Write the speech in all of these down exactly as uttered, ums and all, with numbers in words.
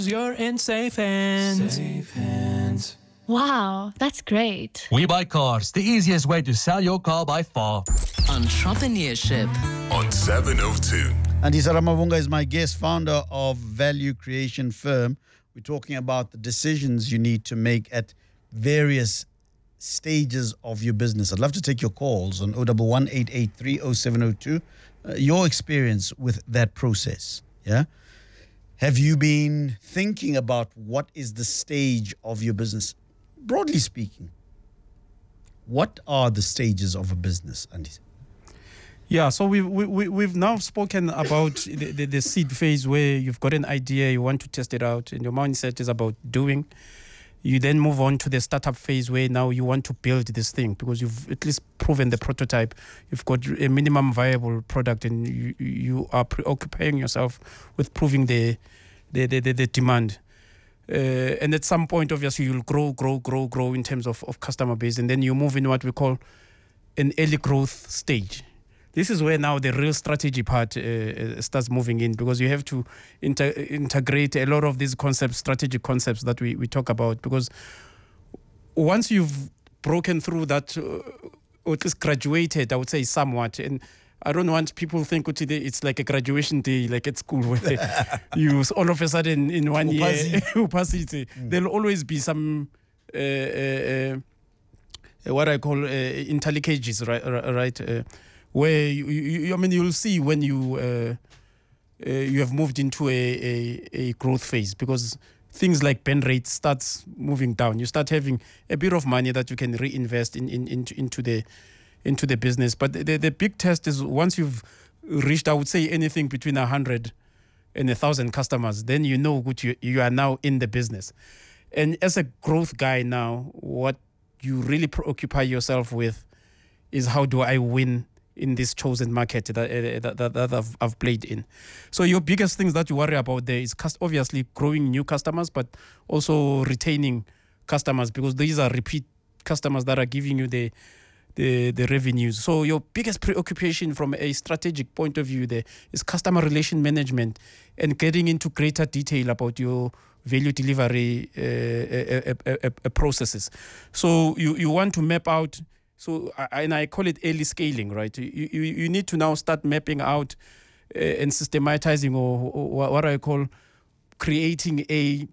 knows you're in safe hands. Safe hands. Wow, that's great. We Buy Cars, the easiest way to sell your car by far. Entrepreneurship on seven oh two. Andisa Ramavunga is my guest, founder of Value Creation Firm. We're talking about the decisions you need to make at various stages of your business. I'd love to take your calls on zero one one, eight eight three, zero seven zero two. Uh, your experience with that process, yeah? Have you been thinking about what is the stage of your business? Broadly speaking, what are the stages of a business, Andisa? Yeah, so we, we, we've now spoken about the, the, the seed phase where you've got an idea, you want to test it out, and your mindset is about doing. You then move on to the startup phase where now you want to build this thing because you've at least proven the prototype. You've got a minimum viable product and you, you are preoccupying yourself with proving the, the, the, the, the demand. Uh, and at some point, obviously, you'll grow, grow, grow, grow in terms of, of customer base. And then you move in what we call an early growth stage. This is where now the real strategy part uh, starts moving in because you have to inter- integrate a lot of these concepts, strategic concepts that we, we talk about. Because once you've broken through that, uh, or at least graduated, I would say somewhat, and I don't want people to think today it's like a graduation day, like at school, where you all of a sudden in one year, mm. there'll always be some uh, uh, uh, what I call uh, interlinkages, right? right uh, where you, you, I mean, you'll see when you uh, uh, you have moved into a, a, a growth phase because things like burn rate starts moving down. You start having a bit of money that you can reinvest in, in, into, into the into the business. But the, the big test is once you've reached, I would say, anything between a hundred and a thousand customers, then you know what you you are now in the business. And as a growth guy now, what you really preoccupy yourself with is how do I win in this chosen market that, uh, that, that I've, I've played in. So your biggest things that you worry about there is obviously growing new customers, but also retaining customers because these are repeat customers that are giving you the, the, the revenues. So your biggest preoccupation from a strategic point of view there is customer relation management and getting into greater detail about your value delivery uh, uh, uh, uh, uh, processes. So you, you want to map out. So, and I call it early scaling, right? You, you, you need to now start mapping out uh, and systematizing or, or what I call creating a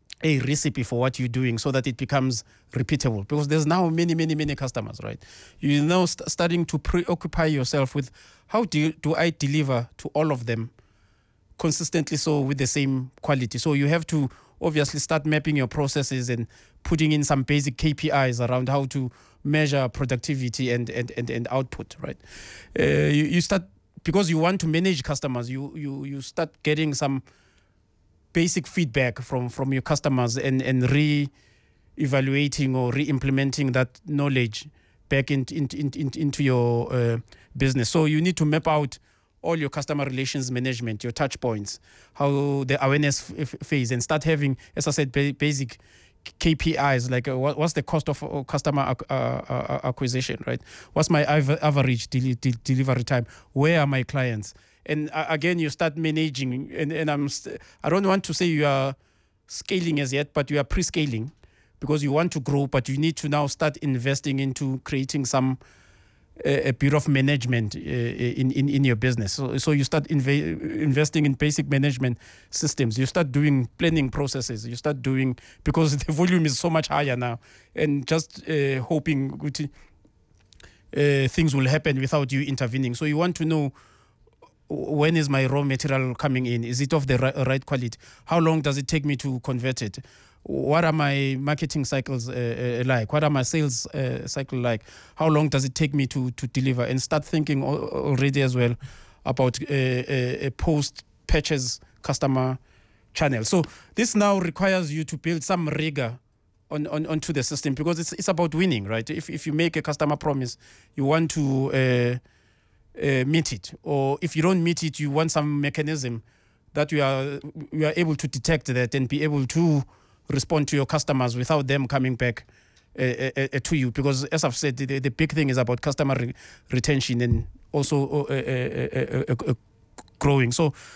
a recipe for what you're doing so that it becomes repeatable. Because there's now many, many, many customers, right? You're now st- starting to preoccupy yourself with how do, you, do I deliver to all of them consistently so with the same quality. So you have to obviously start mapping your processes and putting in some basic K P Is around how to measure productivity and and, and, and output, right? Uh, you, you start, because you want to manage customers, you you you start getting some basic feedback from, from your customers and, and re-evaluating or re-implementing that knowledge back in, in, in, in, into your uh, business. So you need to map out all your customer relations management, your touch points, how the awareness f- phase, and start having, as I said, ba- basic K P Is, like uh, what, what's the cost of uh, customer ac- uh, uh, acquisition, right? What's my av- average del- del- delivery time? Where are my clients? And uh, again, you start managing, and, and I'm st- I don't want to say you are scaling as yet, but you are pre-scaling because you want to grow, but you need to now start investing into creating some a, a bit of management uh, in, in, in your business. So, so you start inv- investing in basic management systems. You start doing planning processes. You start doing, because the volume is so much higher now, and just uh, hoping uh, things will happen without you intervening. So you want to know, when is my raw material coming in? Is it of the right, right quality? How long does it take me to convert it? What are my marketing cycles uh, uh, like? What are my sales uh, cycle like? How long does it take me to to deliver? And start thinking already as well about a, a post-purchase customer channel. So this now requires you to build some rigor on, on onto the system because it's it's about winning, right? If if you make a customer promise, you want to uh, uh, meet it, or if you don't meet it, you want some mechanism that you are you are able to detect that and be able to respond to your customers without them coming back uh, uh, uh, to you. Because as I've said, the, the big thing is about customer re- retention and also uh, uh, uh, uh, uh, growing. So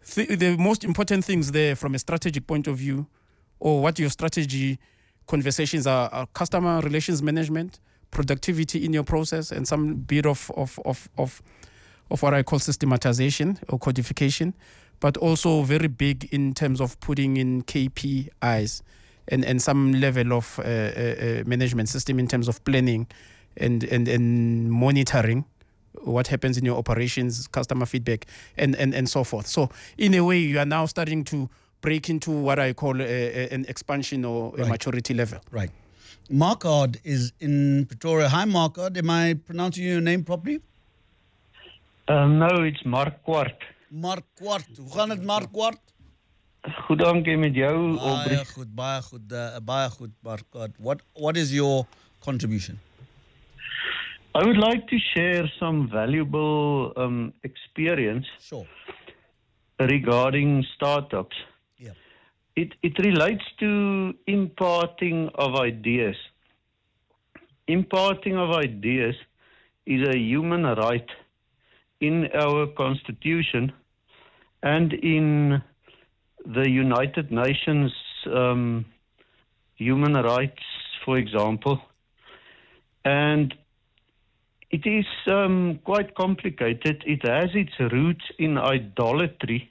th- the most important things there from a strategic point of view, or what your strategy conversations are, are customer relations management, productivity in your process, and some bit of of of of, of what I call systematization or codification, but also very big in terms of putting in K P Is and, and some level of uh, uh, management system in terms of planning and, and, and monitoring what happens in your operations, customer feedback, and, and, and so forth. So in a way, you are now starting to break into what I call a, a, an expansion or a Right. maturity level. Right. Markard is in Pretoria. Hi, Markard. Am I pronouncing your name properly? Um, no, it's Mark Kwart. Mark Kwart. Hoe gaan het, Mark Kwart? Goed dankie met jou, Baie Aubrey. goed, baie goed, uh, baie goed, Mark Kwart. What, what is your contribution? I would like to share some valuable um, experience Sure. regarding startups. Yeah. It, it relates to imparting of ideas. Imparting of ideas is a human right in our constitution and in the United Nations um, human rights, for example. And it is um, quite complicated. It has its roots in idolatry.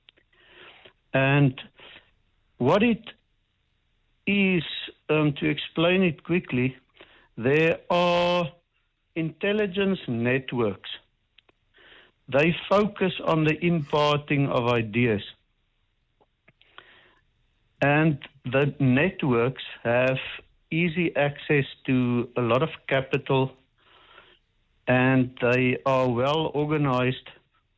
And what it is, um, to explain it quickly, there are intelligence networks. They focus on the imparting of ideas. And the networks have easy access to a lot of capital, and they are well organized.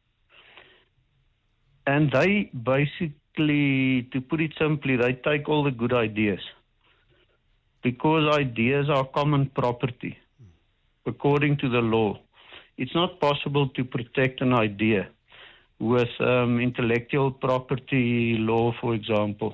And they basically, to put it simply, they take all the good ideas. Because ideas are common property, according to the law. It's not possible to protect an idea with um, intellectual property law, for example.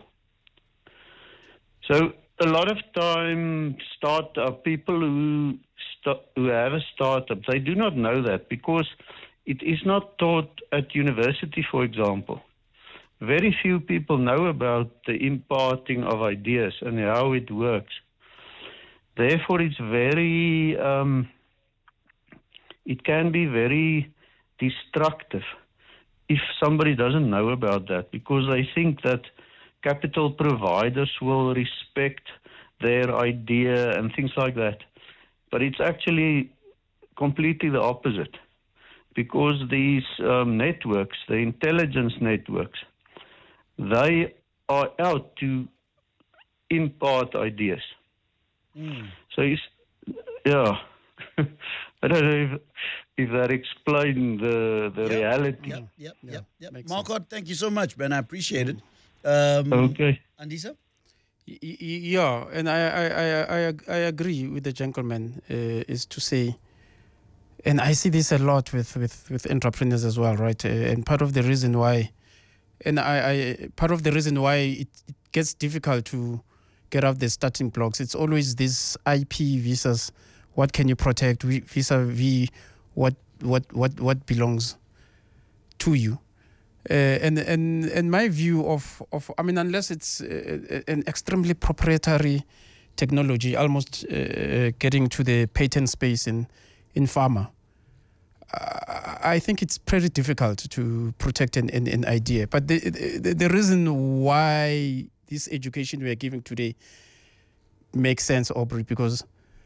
So a lot of time, startup people who st- who have a startup, they do not know that because it is not taught at university, for example. Very few people know about the imparting of ideas and how it works. Therefore, it's very, um, it can be very destructive if somebody doesn't know about that, because they think that capital providers will respect their idea and things like that. But it's actually completely the opposite, because these um, networks, the intelligence networks, they are out to impart ideas. Mm. So, it's, yeah, I don't know if, if that explains the, the Yep, reality. Yep, yep, Yeah, yep, yep. makes Markard, thank you so much, Ben. I appreciate it. Um, Okay. Andisa? Y- y- Yeah, and I I, I, I, ag- I agree with the gentleman, uh, is to say, and I see this a lot with, with, with entrepreneurs as well, right? Uh, and part of the reason why, and I, I part of the reason why it, it gets difficult to get out the starting blocks, it's always this I P versus what can you protect vis- vis-a-vis what what what what belongs to you. Uh, and and and my view of, of I mean, unless it's uh, an extremely proprietary technology, almost uh, getting to the patent space in in pharma, uh, I think it's pretty difficult to protect an, an, an idea. But the, the the reason why this education we are giving today makes sense, Aubrey, because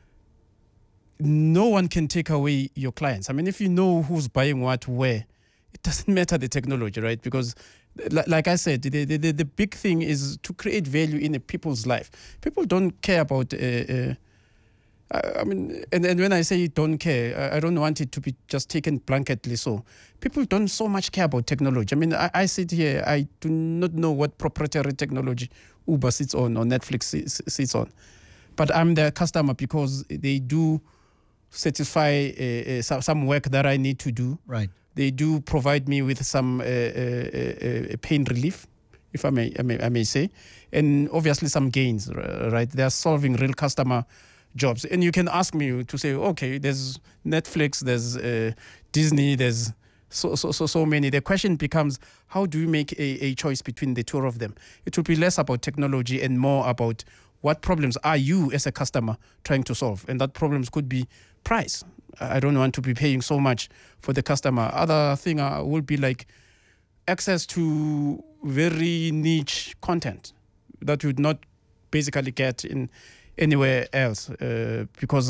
no one can take away your clients. I mean, if you know who's buying what where, it doesn't matter the technology, right? Because, li- like I said, the, the, the, the big thing is to create value in a people's life. People don't care about, uh, uh, I I mean, and, and when I say don't care, I, I don't want it to be just taken blanketly so. People don't so much care about technology. I mean, I, I sit here, I do not know what proprietary technology Uber sits on or Netflix sits, sits on. But I'm their customer because they do satisfy uh, uh, some, some work that I need to do. Right. They do provide me with some uh, uh, uh, pain relief, if I may, I may, I may say, and obviously some gains, right? They are solving real customer jobs. And you can ask me to say, okay, there's Netflix, there's uh, Disney, there's so so so so many. The question becomes, how do you make a, a choice between the two of them? It will be less about technology and more about what problems are you as a customer trying to solve, and that problems could be price. I don't want to be paying so much for the customer. Other thing uh, will be like access to very niche content that you would not basically get in anywhere else, uh, because